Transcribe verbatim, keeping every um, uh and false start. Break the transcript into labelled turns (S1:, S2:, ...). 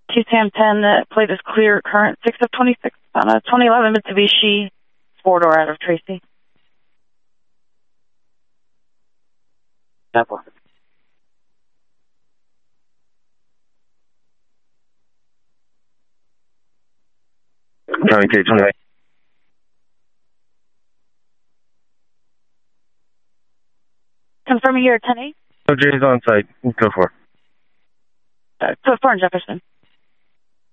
S1: Q SAM ten, uh, plate is clear, current six of twenty-six on a twenty eleven Mitsubishi four-door out of Tracy. Double.
S2: County K twenty-nine.
S1: Confirming you're at ten eight?
S2: O J is on site. Go for it.
S1: Uh, so far in Jefferson.